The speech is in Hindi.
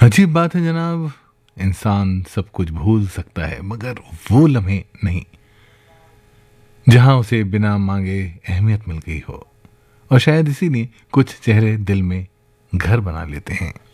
अजीब बात है जनाब। इंसान सब कुछ भूल सकता है मगर वो लम्हे नहीं जहां उसे बिना मांगे अहमियत मिल गई हो। और शायद इसीलिए कुछ चेहरे दिल में घर बना लेते हैं।